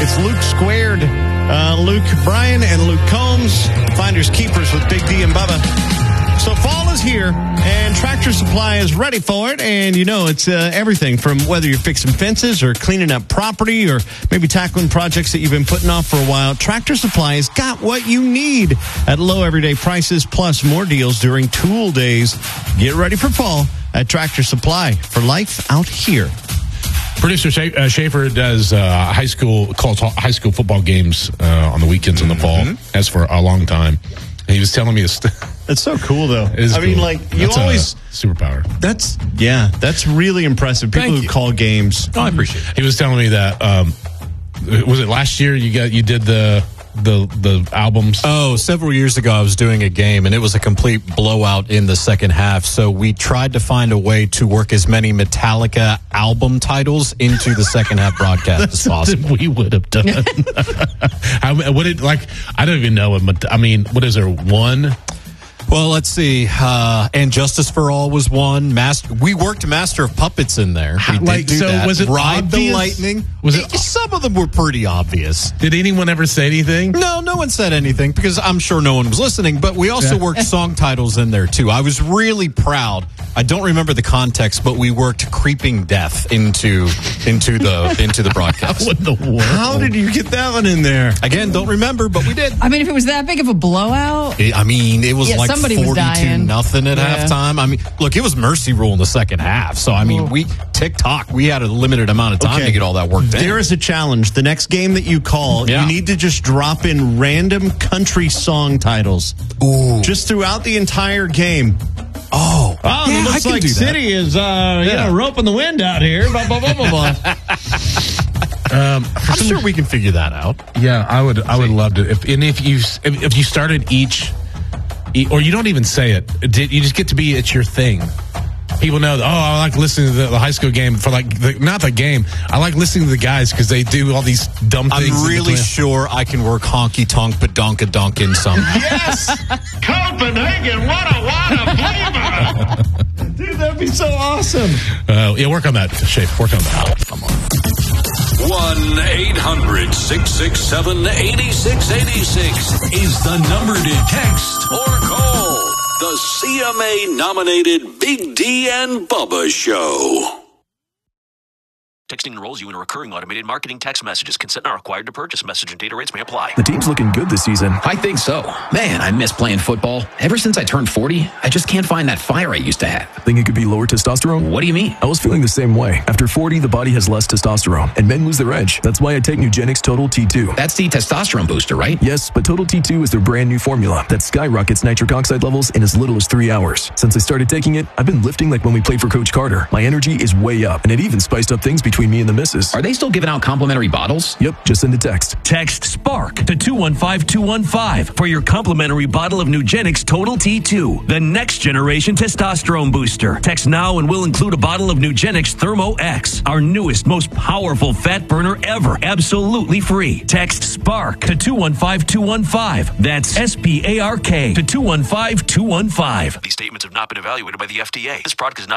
It's Luke Squared. Luke Bryan and Luke Combs, finders keepers with Big D and Bubba. So fall is here, and Tractor Supply is ready for it. And you know, it's everything from whether you're fixing fences or cleaning up property or maybe tackling projects that you've been putting off for a while. Tractor Supply has got what you need at low everyday prices, plus more deals during tool days. Get ready for fall at Tractor Supply, for life out here. Producer Schaefer does calls high school football games on the weekends in the fall, as for a long time. And he was telling me It's so cool, though. I mean, like, you that's always superpower. That's really impressive. People who call games. Oh, I appreciate it. He was telling me that was it last year you did the albums? Oh, several years ago I was doing a game and it was a complete blowout in the second half. So we tried to find a way to work as many Metallica album titles into the second half broadcast as possible. We would have done. I don't even know. What is there? One? Well, let's see. And Justice for All was one. We worked Master of Puppets in there. We did do that. Was it Ride obvious? the Lightning? Some of them were pretty obvious. Did anyone ever say anything? No one said anything because I'm sure no one was listening. But we also worked song titles in there too. I was really proud. I don't remember the context, but we worked Creeping Death into the broadcast. What in the world? How did you get that one in there? Again, don't remember, but we did. I mean, if it was that big of a blowout, it was like somebody was 42-0 at halftime. I mean, look, it was mercy rule in the second half. So I mean, we had a limited amount of time to get all that worked in. There is a challenge. The next game that you call, you need to just drop in random country song titles. Ooh. Just throughout the entire game. Oh, it looks like City is rope in the wind out here. Blah, blah, blah, blah, blah. I'm sure we can figure that out. Yeah, I would love to. If you started each, or you don't even say it, you just get to be it's your thing. People know that, I like listening to the high school game for not the game. I like listening to the guys because they do all these dumb things. I'm really sure I can work honky tonk badonka dunk in some. Yes! Copenhagen, what a flavor! Dude, that'd be so awesome. Work on that, Shape. Work on that. Come on. 1-800-667-8686 is the number to text or call. The CMA-nominated Big D and Bubba Show. Texting enrolls you in a recurring automated marketing text messages. Consent not required to purchase. Message and data rates may apply. The team's looking good this season. I think so. Man, I miss playing football. Ever since I turned 40, I just can't find that fire I used to have. Think it could be lower testosterone? What do you mean? I was feeling the same way. After 40, the body has less testosterone, and men lose their edge. That's why I take Nugenix Total T2. That's the testosterone booster, right? Yes, but Total T2 is their brand new formula that skyrockets nitric oxide levels in as little as 3 hours. Since I started taking it, I've been lifting like when we played for Coach Carter. My energy is way up, and it even spiced up things between me and the missus. Are they still giving out complimentary bottles? Yep, just send a text. Text SPARK to 215215 for your complimentary bottle of Nugenix Total T2, the next generation testosterone booster. Text now and we'll include a bottle of Nugenix Thermo X, our newest, most powerful fat burner ever, absolutely free. Text SPARK to 215215. That's SPARK to 215215. These statements have not been evaluated by the FDA. This product is not